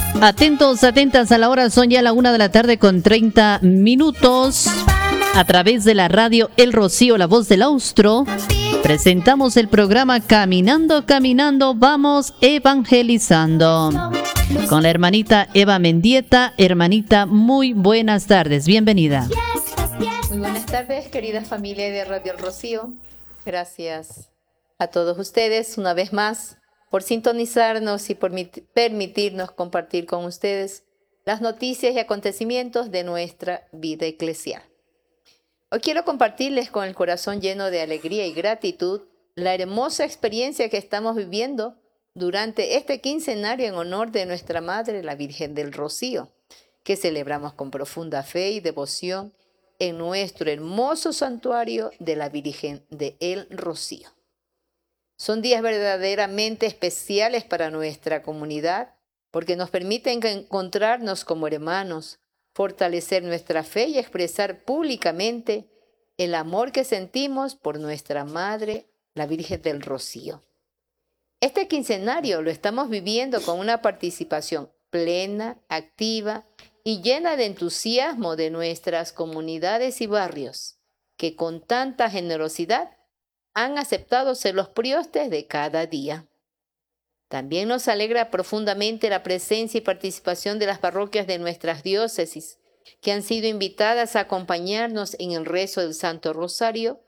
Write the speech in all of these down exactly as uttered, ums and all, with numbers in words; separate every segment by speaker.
Speaker 1: Atentos, atentas a la hora, son ya la una de la tarde con treinta minutos. A través de la radio El Rocío, la voz del austro, presentamos el programa Caminando, Caminando, vamos evangelizando. Con la hermanita Eva Mendieta. Hermanita, muy buenas tardes, bienvenida.
Speaker 2: Muy buenas tardes, querida familia de Radio El Rocío. Gracias a todos ustedes una vez más por sintonizarnos y por permitirnos compartir con ustedes las noticias y acontecimientos de nuestra vida eclesial. Hoy quiero compartirles con el corazón lleno de alegría y gratitud la hermosa experiencia que estamos viviendo durante este quincenario en honor de nuestra Madre, la Virgen del Rocío, que celebramos con profunda fe y devoción en nuestro hermoso santuario de la Virgen de El Rocío. Son días verdaderamente especiales para nuestra comunidad porque nos permiten encontrarnos como hermanos, fortalecer nuestra fe y expresar públicamente el amor que sentimos por nuestra Madre, la Virgen del Rocío. Este quincenario lo estamos viviendo con una participación plena, activa y llena de entusiasmo de nuestras comunidades y barrios, que con tanta generosidad han aceptado ser los priostes de cada día. También nos alegra profundamente la presencia y participación de las parroquias de nuestras diócesis, que han sido invitadas a acompañarnos en el rezo del Santo Rosario,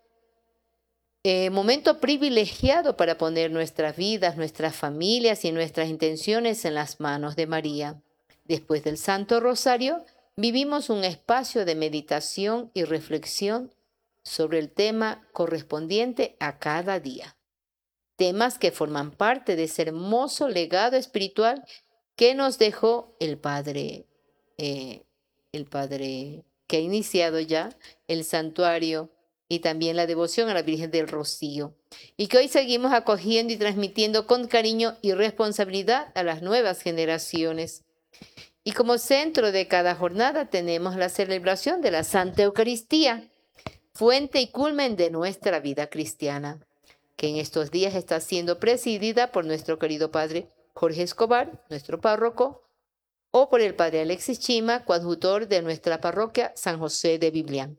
Speaker 2: eh, momento privilegiado para poner nuestras vidas, nuestras familias y nuestras intenciones en las manos de María. Después del Santo Rosario, vivimos un espacio de meditación y reflexión sobre el tema correspondiente a cada día. Temas que forman parte de ese hermoso legado espiritual que nos dejó el Padre, eh, el Padre que ha iniciado ya el santuario y también la devoción a la Virgen del Rocío, y que hoy seguimos acogiendo y transmitiendo con cariño y responsabilidad a las nuevas generaciones. Y como centro de cada jornada tenemos la celebración de la Santa Eucaristía, fuente y culmen de nuestra vida cristiana, que en estos días está siendo presidida por nuestro querido Padre Jorge Escobar, nuestro párroco, o por el Padre Alexis Chima, coadjutor de nuestra parroquia San José de Biblián.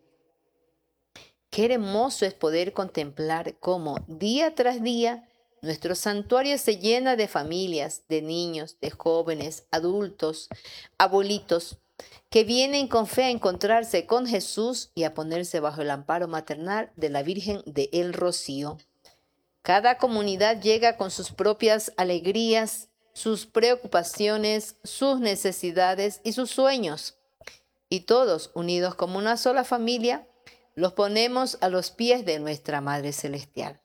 Speaker 2: Qué hermoso es poder contemplar cómo día tras día nuestro santuario se llena de familias, de niños, de jóvenes, adultos, abuelitos, que vienen con fe a encontrarse con Jesús y a ponerse bajo el amparo maternal de la Virgen de El Rocío. Cada comunidad llega con sus propias alegrías, sus preocupaciones, sus necesidades y sus sueños. Y todos, unidos como una sola familia, los ponemos a los pies de nuestra Madre Celestial.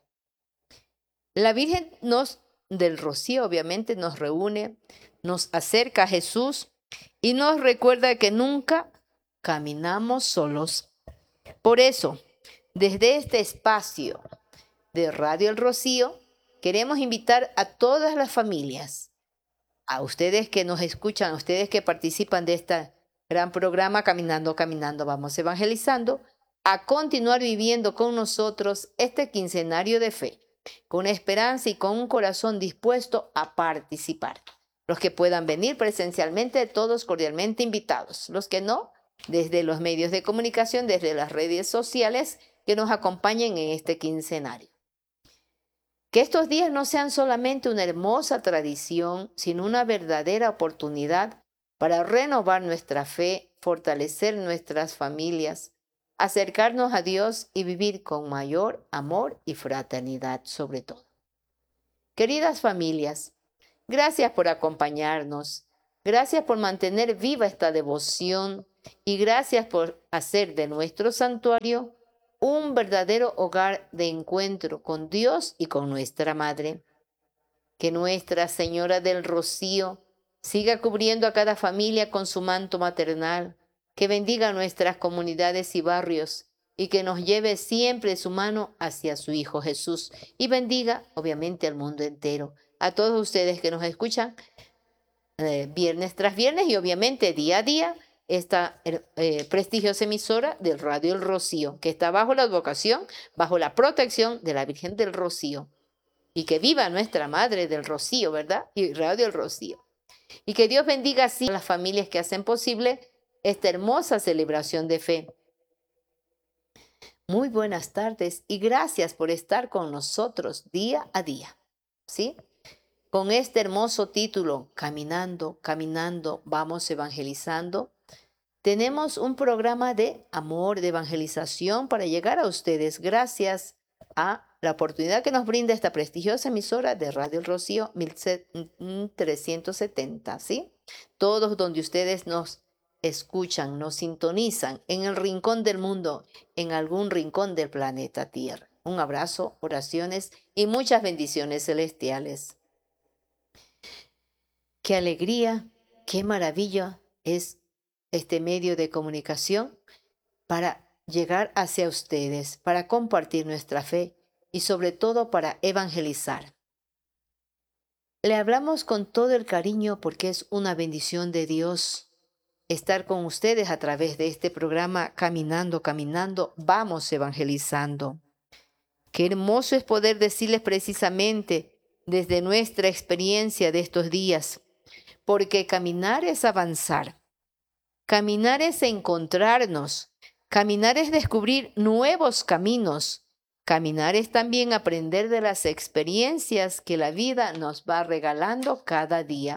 Speaker 2: La Virgen nos, del Rocío obviamente nos reúne, nos acerca a Jesús y nos recuerda que nunca caminamos solos. Por eso, desde este espacio de Radio El Rocío, queremos invitar a todas las familias, a ustedes que nos escuchan, a ustedes que participan de este gran programa Caminando, Caminando, vamos evangelizando, a continuar viviendo con nosotros este quincenario de fe, con esperanza y con un corazón dispuesto a participar. Los que puedan venir presencialmente, todos cordialmente invitados. Los que no, desde los medios de comunicación, desde las redes sociales, que nos acompañen en este quincenario. Que estos días no sean solamente una hermosa tradición, sino una verdadera oportunidad para renovar nuestra fe, fortalecer nuestras familias, acercarnos a Dios y vivir con mayor amor y fraternidad sobre todo. Queridas familias, gracias por acompañarnos, gracias por mantener viva esta devoción y gracias por hacer de nuestro santuario un verdadero hogar de encuentro con Dios y con nuestra Madre. Que Nuestra Señora del Rocío siga cubriendo a cada familia con su manto maternal, que bendiga nuestras comunidades y barrios y que nos lleve siempre su mano hacia su Hijo Jesús y bendiga obviamente al mundo entero. A todos ustedes que nos escuchan eh, viernes tras viernes y obviamente día a día esta eh, prestigiosa emisora del Radio El Rocío, que está bajo la advocación, bajo la protección de la Virgen del Rocío. Y que viva nuestra Madre del Rocío, ¿verdad? Y Radio El Rocío. Y que Dios bendiga así a las familias que hacen posible esta hermosa celebración de fe. Muy buenas tardes y gracias por estar con nosotros día a día, ¿sí? Con este hermoso título, Caminando, Caminando, vamos evangelizando, tenemos un programa de amor, de evangelización para llegar a ustedes gracias a la oportunidad que nos brinda esta prestigiosa emisora de Radio El Rocío mil trescientos setenta, ¿sí? Todos donde ustedes nos escuchan, nos sintonizan en el rincón del mundo, en algún rincón del planeta Tierra. Un abrazo, oraciones y muchas bendiciones celestiales. Qué alegría, qué maravilla es este medio de comunicación para llegar hacia ustedes, para compartir nuestra fe y sobre todo para evangelizar. Le hablamos con todo el cariño porque es una bendición de Dios estar con ustedes a través de este programa Caminando, Caminando, vamos evangelizando. Qué hermoso es poder decirles precisamente desde nuestra experiencia de estos días, porque caminar es avanzar, caminar es encontrarnos, caminar es descubrir nuevos caminos, caminar es también aprender de las experiencias que la vida nos va regalando cada día.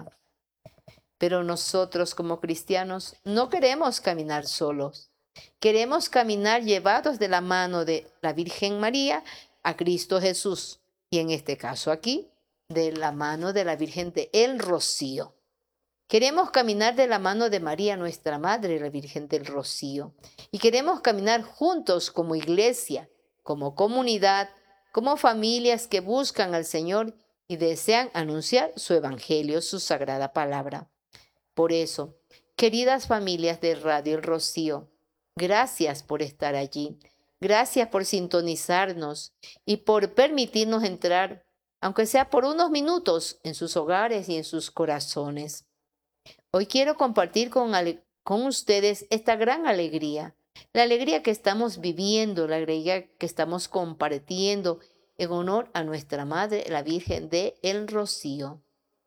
Speaker 2: Pero nosotros como cristianos no queremos caminar solos. Queremos caminar llevados de la mano de la Virgen María a Cristo Jesús. Y en este caso aquí, de la mano de la Virgen de El Rocío. Queremos caminar de la mano de María, nuestra Madre, la Virgen del Rocío. Y queremos caminar juntos como iglesia, como comunidad, como familias que buscan al Señor y desean anunciar su evangelio, su sagrada palabra. Por eso, queridas familias de Radio El Rocío, gracias por estar allí, gracias por sintonizarnos y por permitirnos entrar, aunque sea por unos minutos, en sus hogares y en sus corazones. Hoy quiero compartir con, con ustedes esta gran alegría, la alegría que estamos viviendo, la alegría que estamos compartiendo en honor a nuestra Madre, la Virgen de El Rocío.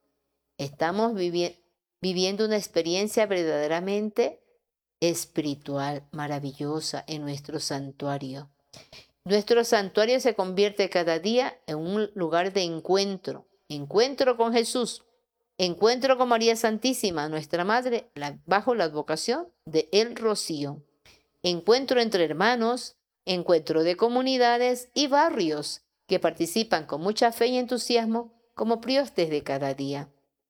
Speaker 2: Estamos viviendo viviendo una experiencia verdaderamente espiritual, maravillosa en nuestro santuario. Nuestro santuario se convierte cada día en un lugar de encuentro, encuentro con Jesús, encuentro con María Santísima, nuestra Madre, la, bajo la advocación de El Rocío. Encuentro entre hermanos, encuentro de comunidades y barrios que participan con mucha fe y entusiasmo como priostes de cada día.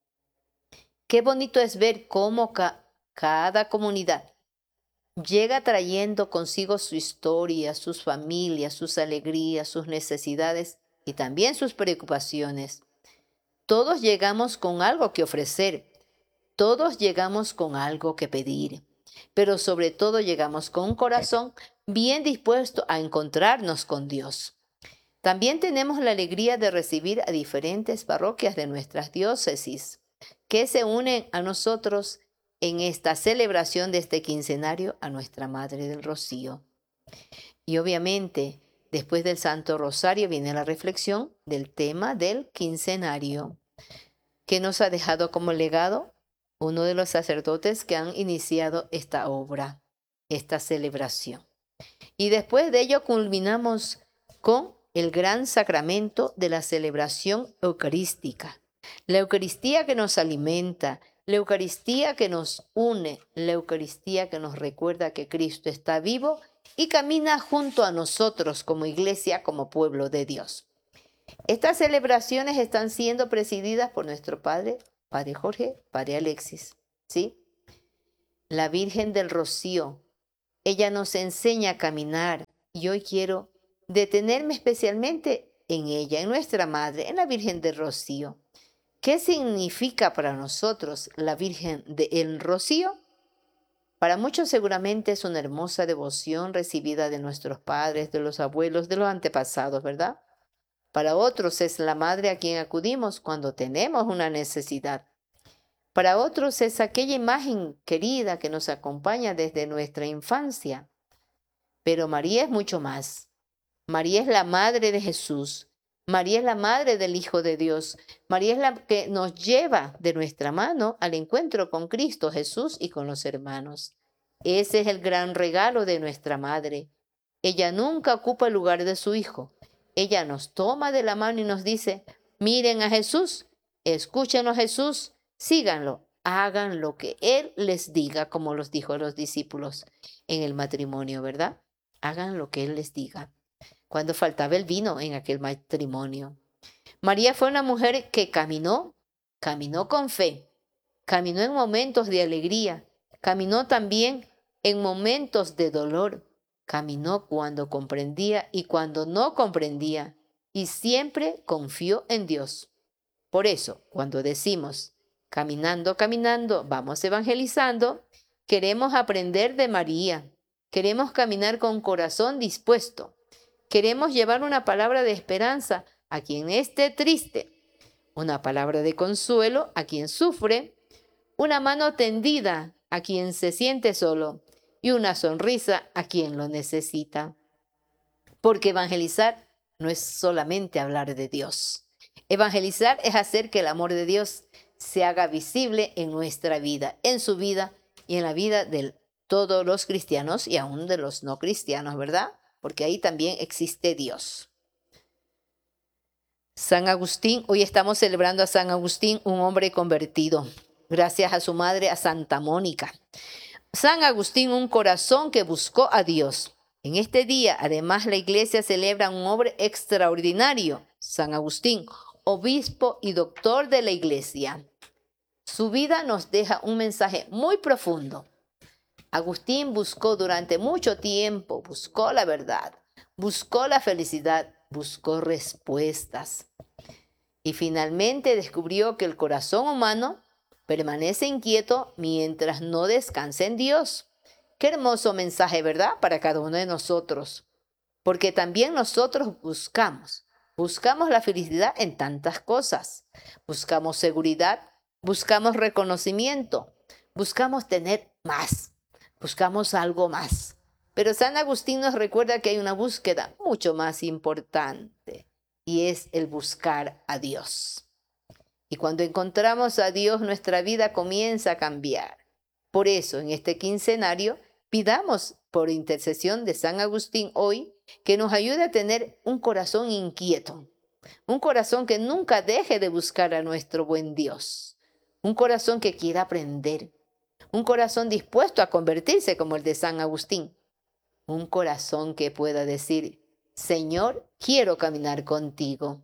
Speaker 2: Qué bonito es ver cómo ca- cada comunidad llega trayendo consigo su historia, sus familias, sus alegrías, sus necesidades y también sus preocupaciones. Todos llegamos con algo que ofrecer, todos llegamos con algo que pedir, pero sobre todo llegamos con un corazón bien dispuesto a encontrarnos con Dios. También tenemos la alegría de recibir a diferentes parroquias de nuestras diócesis, que se unen a nosotros en esta celebración de este quincenario a nuestra Madre del Rocío. Y obviamente, después del Santo Rosario viene la reflexión del tema del quincenario, que nos ha dejado como legado uno de los sacerdotes que han iniciado esta obra, esta celebración. Y después de ello culminamos con el gran sacramento de la celebración eucarística. La Eucaristía que nos alimenta, la Eucaristía que nos une, la Eucaristía que nos recuerda que Cristo está vivo y camina junto a nosotros como iglesia, como pueblo de Dios. Estas celebraciones están siendo presididas por nuestro Padre, Padre Jorge, Padre Alexis, ¿sí? La Virgen del Rocío, ella nos enseña a caminar y hoy quiero detenerme especialmente en ella, en nuestra Madre, en la Virgen del Rocío. ¿Qué significa para nosotros la Virgen de El Rocío? Para muchos seguramente es una hermosa devoción recibida de nuestros padres, de los abuelos, de los antepasados, ¿verdad? Para otros es la madre a quien acudimos cuando tenemos una necesidad. Para otros es aquella imagen querida que nos acompaña desde nuestra infancia. Pero María es mucho más. María es la madre de Jesús. María es la madre del Hijo de Dios. María es la que nos lleva de nuestra mano al encuentro con Cristo Jesús y con los hermanos. Ese es el gran regalo de nuestra madre. Ella nunca ocupa el lugar de su Hijo. Ella nos toma de la mano y nos dice, miren a Jesús, escúchenlo a Jesús, síganlo, hagan lo que Él les diga, como los dijo a los discípulos en el matrimonio, ¿verdad? Hagan lo que Él les diga. Cuando faltaba el vino en aquel matrimonio. María fue una mujer que caminó, caminó con fe, caminó en momentos de alegría, caminó también en momentos de dolor, caminó cuando comprendía y cuando no comprendía, y siempre confió en Dios. Por eso, cuando decimos, caminando, caminando, vamos evangelizando, queremos aprender de María, queremos caminar con corazón dispuesto. Queremos llevar una palabra de esperanza a quien esté triste, una palabra de consuelo a quien sufre, una mano tendida a quien se siente solo y una sonrisa a quien lo necesita. Porque evangelizar no es solamente hablar de Dios. Evangelizar es hacer que el amor de Dios se haga visible en nuestra vida, en su vida y en la vida de todos los cristianos y aún de los no cristianos, ¿verdad? Porque ahí también existe Dios. San Agustín, hoy estamos celebrando a San Agustín, un hombre convertido, gracias a su madre, a Santa Mónica. San Agustín, un corazón que buscó a Dios. En este día, además, la iglesia celebra un hombre extraordinario, San Agustín, obispo y doctor de la iglesia. Su vida nos deja un mensaje muy profundo. Agustín buscó durante mucho tiempo, buscó la verdad, buscó la felicidad, buscó respuestas. Y finalmente descubrió que el corazón humano permanece inquieto mientras no descansa en Dios. Qué hermoso mensaje, ¿verdad? Para cada uno de nosotros. Porque también nosotros buscamos, buscamos la felicidad en tantas cosas. Buscamos seguridad, buscamos reconocimiento, buscamos tener más. Buscamos algo más. Pero San Agustín nos recuerda que hay una búsqueda mucho más importante y es el buscar a Dios. Y cuando encontramos a Dios, nuestra vida comienza a cambiar. Por eso, en este quincenario, pidamos por intercesión de San Agustín hoy que nos ayude a tener un corazón inquieto, un corazón que nunca deje de buscar a nuestro buen Dios, un corazón que quiera aprender, un corazón dispuesto a convertirse como el de San Agustín. Un corazón que pueda decir, Señor, quiero caminar contigo.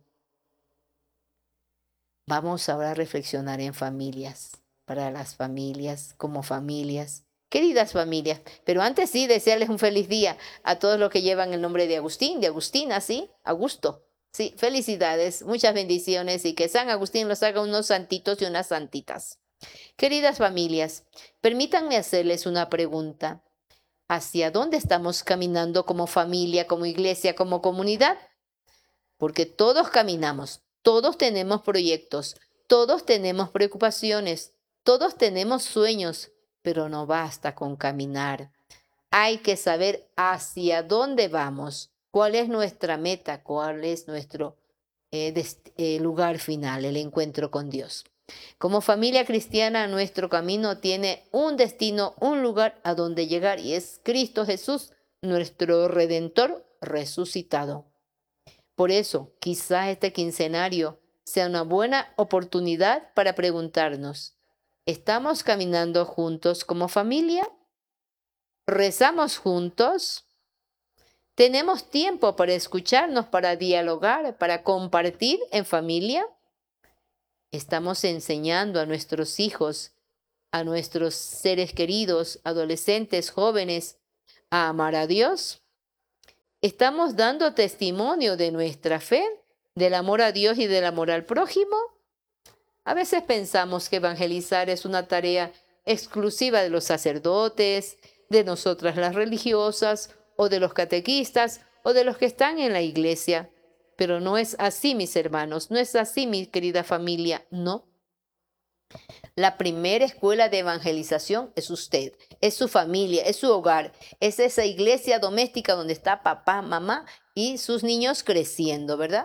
Speaker 2: Vamos ahora a reflexionar en familias, para las familias, como familias, queridas familias. Pero antes sí, desearles un feliz día a todos los que llevan el nombre de Agustín, de Agustina, ¿sí? Augusto. Sí, felicidades, muchas bendiciones y que San Agustín los haga unos santitos y unas santitas. Queridas familias, permítanme hacerles una pregunta. ¿Hacia dónde estamos caminando como familia, como iglesia, como comunidad? Porque todos caminamos, todos tenemos proyectos, todos tenemos preocupaciones, todos tenemos sueños, pero no basta con caminar. Hay que saber hacia dónde vamos, cuál es nuestra meta, cuál es nuestro eh, eh, lugar final, el encuentro con Dios. Como familia cristiana, nuestro camino tiene un destino, un lugar a donde llegar y es Cristo Jesús, nuestro Redentor resucitado. Por eso, quizá este quincenario sea una buena oportunidad para preguntarnos, ¿estamos caminando juntos como familia? ¿Rezamos juntos? ¿Tenemos tiempo para escucharnos, para dialogar, para compartir en familia? Estamos enseñando a nuestros hijos, a nuestros seres queridos, adolescentes, jóvenes, a amar a Dios. ¿Estamos dando testimonio de nuestra fe, del amor a Dios y del amor al prójimo? A veces pensamos que evangelizar es una tarea exclusiva de los sacerdotes, de nosotras las religiosas, o de los catequistas, o de los que están en la iglesia. Pero no es así, mis hermanos, no es así, mi querida familia, no. La primera escuela de evangelización es usted, es su familia, es su hogar, es esa iglesia doméstica donde está papá, mamá y sus niños creciendo, ¿verdad?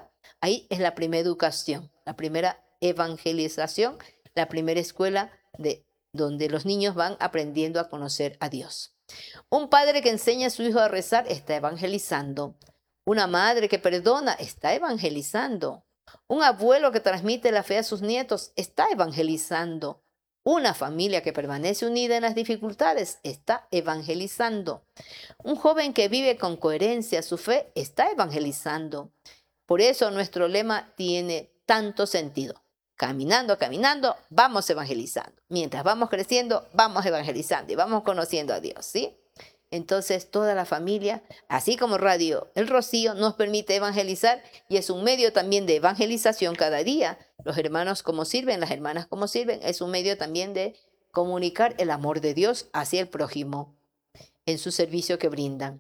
Speaker 2: Ahí es la primera educación, la primera evangelización, la primera escuela de donde los niños van aprendiendo a conocer a Dios. Un padre que enseña a su hijo a rezar está evangelizando. Una madre que perdona está evangelizando. Un abuelo que transmite la fe a sus nietos está evangelizando. Una familia que permanece unida en las dificultades está evangelizando. Un joven que vive con coherencia su fe está evangelizando. Por eso nuestro lema tiene tanto sentido. Caminando, caminando, vamos evangelizando. Mientras vamos creciendo, vamos evangelizando y vamos conociendo a Dios, ¿sí? Entonces toda la familia, así como Radio El Rocío, nos permite evangelizar y es un medio también de evangelización cada día. Los hermanos como sirven, las hermanas como sirven, es un medio también de comunicar el amor de Dios hacia el prójimo en su servicio que brindan.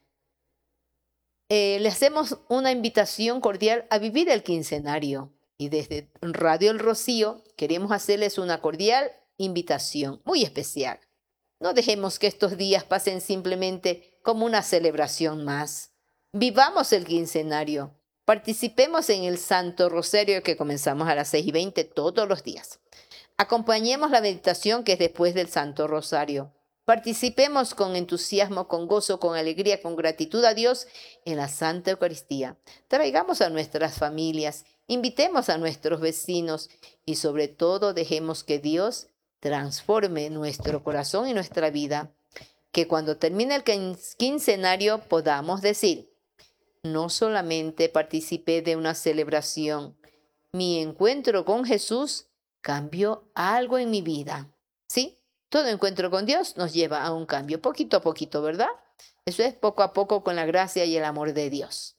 Speaker 2: Eh, le hacemos una invitación cordial a vivir el quincenario y desde Radio El Rocío queremos hacerles una cordial invitación muy especial. No dejemos que estos días pasen simplemente como una celebración más. Vivamos el quincenario. Participemos en el Santo Rosario que comenzamos a las seis y veinte todos los días. Acompañemos la meditación que es después del Santo Rosario. Participemos con entusiasmo, con gozo, con alegría, con gratitud a Dios en la Santa Eucaristía. Traigamos a nuestras familias, invitemos a nuestros vecinos y sobre todo dejemos que Dios transforme nuestro corazón y nuestra vida. Que cuando termine el quincenario podamos decir, no solamente participé de una celebración, mi encuentro con Jesús cambió algo en mi vida. ¿Sí? Todo encuentro con Dios nos lleva a un cambio, poquito a poquito, ¿verdad? Eso es poco a poco con la gracia y el amor de Dios.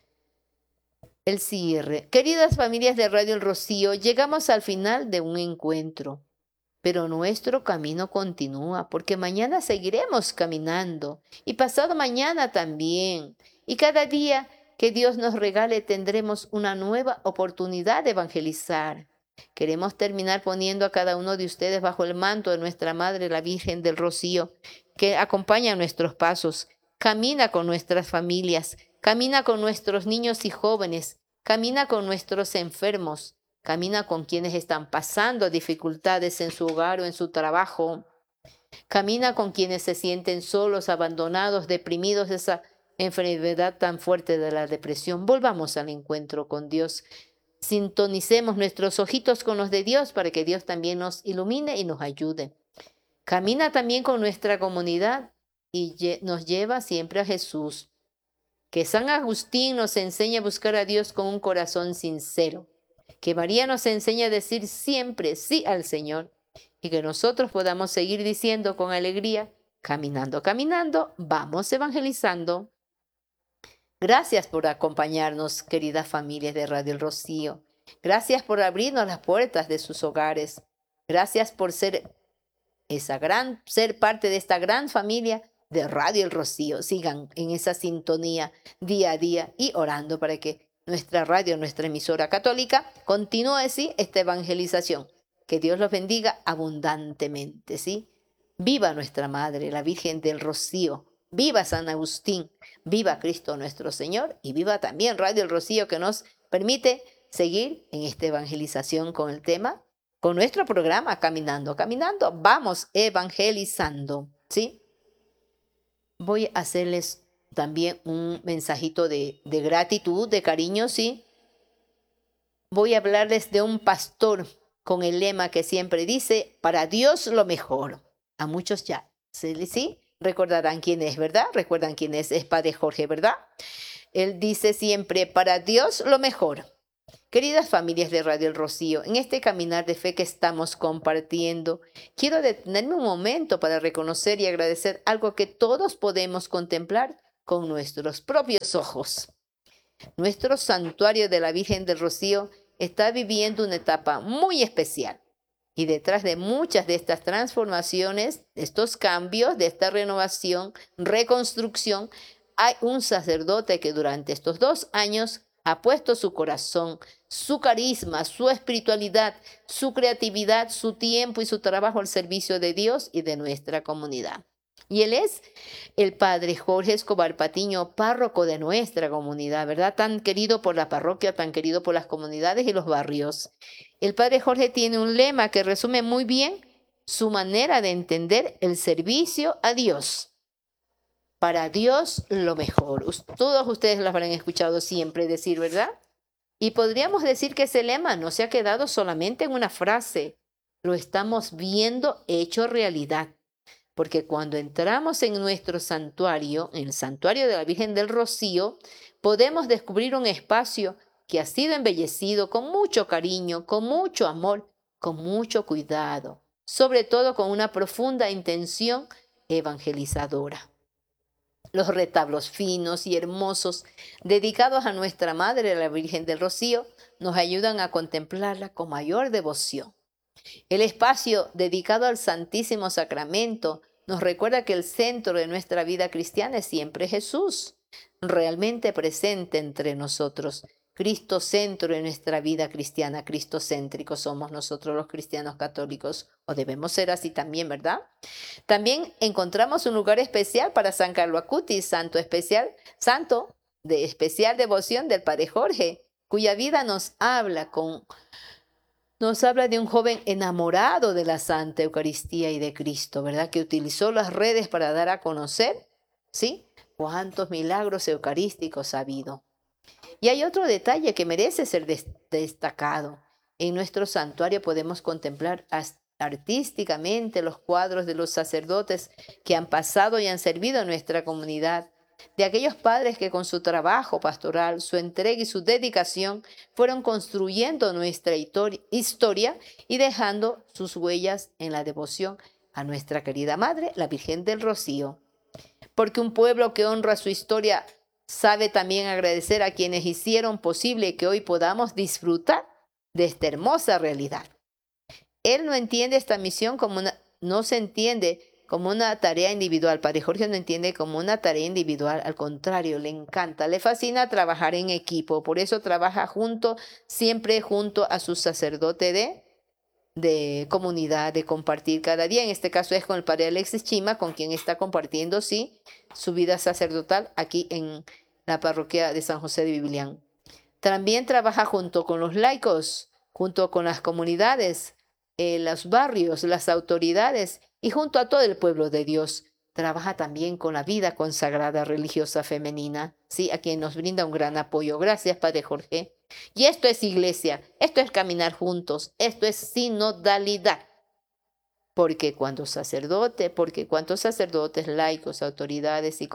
Speaker 2: El cierre. Queridas familias de Radio El Rocío, llegamos al final de un encuentro, pero nuestro camino continúa porque mañana seguiremos caminando y pasado mañana también. Y cada día que Dios nos regale tendremos una nueva oportunidad de evangelizar. Queremos terminar poniendo a cada uno de ustedes bajo el manto de nuestra Madre, la Virgen del Rocío, que acompaña nuestros pasos, camina con nuestras familias, camina con nuestros niños y jóvenes, camina con nuestros enfermos, camina con quienes están pasando dificultades en su hogar o en su trabajo, camina con quienes se sienten solos, abandonados, deprimidos de esa enfermedad tan fuerte de la depresión. Volvamos al encuentro con Dios. Sintonicemos nuestros ojitos con los de Dios para que Dios también nos ilumine y nos ayude. Camina también con nuestra comunidad y nos lleva siempre a Jesús. Que San Agustín nos enseñe a buscar a Dios con un corazón sincero. Que María nos enseñe a decir siempre sí al Señor. Y que nosotros podamos seguir diciendo con alegría, caminando, caminando, vamos evangelizando. Gracias por acompañarnos, queridas familias de Radio El Rocío. Gracias por abrirnos las puertas de sus hogares. Gracias por ser, esa gran, ser parte de esta gran familia de Radio El Rocío. Sigan en esa sintonía día a día y orando para que nuestra radio, nuestra emisora católica, continúe así esta evangelización. Que Dios los bendiga abundantemente, ¿sí? Viva nuestra Madre, la Virgen del Rocío. Viva San Agustín, viva Cristo nuestro Señor y viva también Radio El Rocío que nos permite seguir en esta evangelización con el tema, con nuestro programa Caminando, Caminando, vamos evangelizando, ¿sí? Voy a hacerles también un mensajito de, de gratitud, de cariño, ¿sí? Voy a hablarles de un pastor con el lema que siempre dice, para Dios lo mejor. A muchos ya, ¿sí? Recordarán quién es, ¿verdad? Recuerdan quién es, es Padre Jorge, ¿verdad? Él dice siempre, para Dios lo mejor. Queridas familias de Radio El Rocío, en este caminar de fe que estamos compartiendo, quiero detenerme un momento para reconocer y agradecer algo que todos podemos contemplar con nuestros propios ojos. Nuestro santuario de la Virgen del Rocío está viviendo una etapa muy especial. Y detrás de muchas de estas transformaciones, de estos cambios, de esta renovación, reconstrucción, hay un sacerdote que durante estos dos años ha puesto su corazón, su carisma, su espiritualidad, su creatividad, su tiempo y su trabajo al servicio de Dios y de nuestra comunidad. Y él es el padre Jorge Escobar Patiño, párroco de nuestra comunidad, ¿verdad? Tan querido por la parroquia, tan querido por las comunidades y los barrios. El padre Jorge tiene un lema que resume muy bien su manera de entender el servicio a Dios. Para Dios lo mejor. Todos ustedes lo habrán escuchado siempre decir, ¿verdad? Y podríamos decir que ese lema no se ha quedado solamente en una frase, lo estamos viendo hecho realidad. Porque cuando entramos en nuestro santuario, en el santuario de la Virgen del Rocío, podemos descubrir un espacio que ha sido embellecido con mucho cariño, con mucho amor, con mucho cuidado, sobre todo con una profunda intención evangelizadora. Los retablos finos y hermosos dedicados a nuestra Madre, la Virgen del Rocío, nos ayudan a contemplarla con mayor devoción. El espacio dedicado al Santísimo Sacramento nos recuerda que el centro de nuestra vida cristiana es siempre Jesús, realmente presente entre nosotros. Cristo centro de nuestra vida cristiana, cristocéntricos somos nosotros los cristianos católicos, o debemos ser así también, ¿verdad? También encontramos un lugar especial para San Carlo Acutis, santo especial, santo de especial devoción del Padre Jorge, cuya vida nos habla con Nos habla de un joven enamorado de la Santa Eucaristía y de Cristo, ¿verdad? Que utilizó las redes para dar a conocer, ¿sí? Cuántos milagros eucarísticos ha habido. Y hay otro detalle que merece ser des- destacado. En nuestro santuario podemos contemplar artísticamente los cuadros de los sacerdotes que han pasado y han servido a nuestra comunidad, de aquellos padres que con su trabajo pastoral, su entrega y su dedicación fueron construyendo nuestra historia y dejando sus huellas en la devoción a nuestra querida Madre, la Virgen del Rocío. Porque un pueblo que honra su historia sabe también agradecer a quienes hicieron posible que hoy podamos disfrutar de esta hermosa realidad. Él no entiende esta misión como una, no se entiende como una tarea individual. Padre Jorge no entiende como una tarea individual, al contrario, le encanta, le fascina trabajar en equipo, por eso trabaja junto, siempre junto a su sacerdote de, de comunidad, de compartir cada día. En este caso es con el Padre Alexis Chima, con quien está compartiendo, sí, su vida sacerdotal aquí en la parroquia de San José de Biblián. También trabaja junto con los laicos, junto con las comunidades, eh, los barrios, las autoridades y junto a todo el pueblo de Dios. Trabaja también con la vida consagrada religiosa femenina, ¿sí? A quien nos brinda un gran apoyo. Gracias, Padre Jorge. Y esto es iglesia, esto es caminar juntos, esto es sinodalidad. Porque cuando sacerdote, porque cuantos sacerdotes, laicos, autoridades y